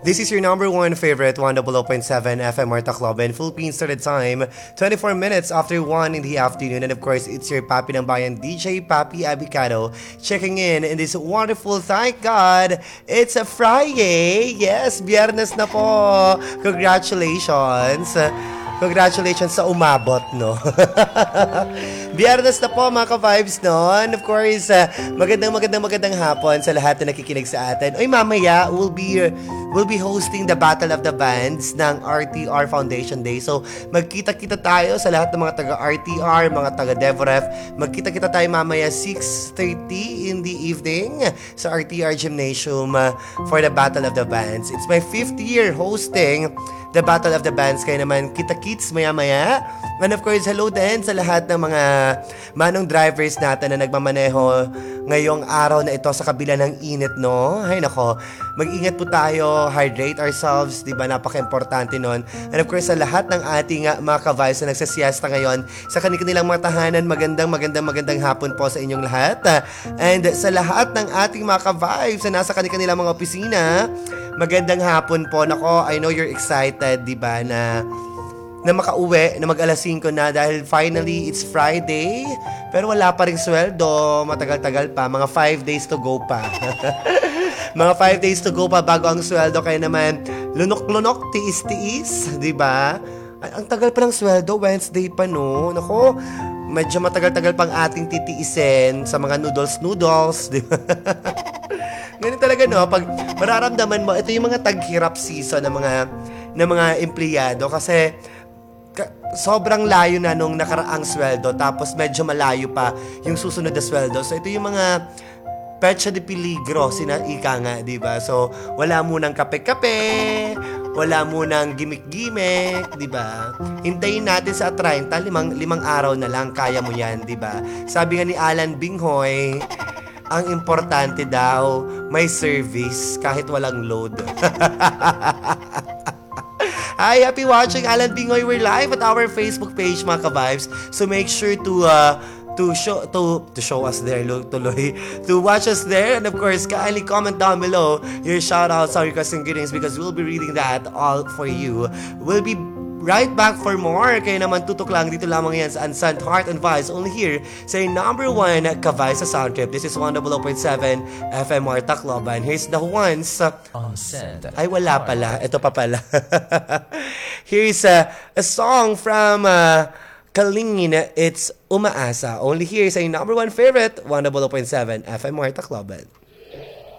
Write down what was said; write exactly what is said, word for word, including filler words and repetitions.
This is your number one favorite one oh point seven F M Marta Club and Philippines Standard Time, twenty-four minutes after one in the afternoon. And of course, it's your Papi ng Bayan, D J Papi Abicado, checking in in this wonderful, thank God, it's a Friday. Yes, biyernes na po. Congratulations. Congratulations sa umabot, no? Biyernes na po, mga ka-vibes, no? And of course, uh, magandang magandang magandang hapon sa lahat na nakikinig sa atin. Oy, mamaya, we'll be, uh, we'll be hosting the Battle of the Bands ng R T R Foundation Day. So, magkita-kita tayo sa lahat ng mga taga-R T R, mga taga-DevRef. Magkita-kita tayo mamaya six thirty in the evening sa R T R Gymnasium uh, for the Battle of the Bands. It's my fifth year hosting the Battle of the Bands. Kaya naman, kita-kits maya-maya. And of course, hello din sa lahat ng mga manong drivers natin na nagmamaneho ngayong araw na ito sa kabila ng init, no? Ay nako, mag-ingat po tayo, hydrate ourselves, di ba? Napaka-importante nun. And of course, sa lahat ng ating uh, mga ka-vibes na nagsasiyasta ngayon, sa kanilang mga tahanan, magandang, magandang, magandang hapon po sa inyong lahat. And sa lahat ng ating mga ka-vibes na nasa kanilang mga opisina, magandang hapon po. Nako, I know you're excited, di ba, na na makauwi, na mag-alas singko na dahil finally, it's Friday. Pero wala pa rin sweldo. Matagal-tagal pa. Mga five days to go pa. Mga five days to go pa bago ang sweldo. Kaya naman, lunok-lunok, tiis-tiis. Diba? Ang tagal pa ng sweldo. Wednesday pa, no? Nako, medyo matagal-tagal pang ating titiisin sa mga noodles-noodles. Diba? Ganun talaga, no? Pag mararamdaman mo, ito yung mga taghirap season ng mga, ng mga empleyado. Kasi, sobrang layo na nung nakaraang sweldo, tapos medyo malayo pa yung susunod na sweldo. So, ito yung mga pecha de peligro, sinaika nga, diba? So, wala munang kape-kape, wala munang gimmick-gimmick, diba? Hintayin natin sa Atrainta, limang, limang araw na lang, kaya mo yan, diba? Sabi nga ni Alan Binghoy, ang importante daw, may service kahit walang load. Hi, happy watching Alan Bingoy. We're live at our Facebook page, mga ka-vibes. So make sure to uh, to show to to show us there, tuloy, to watch us there, and of course, kindly comment down below your shoutouts, our requests and greetings, because we'll be reading that all for you. We'll be right back for more. Kaya naman tutok lang dito lamang yan sa Unsent Heart and Vibes, only here sa number one ka-vibes sa sound trip. This is one oh point seven F M Marta Club, and here's the ones. Unsent. Ay, wala pala. Ito pa pala. Here's uh, a song from uh, Kalingin. It's Umaasa. Only here sa number one favorite, one oh point seven F M Marta Club.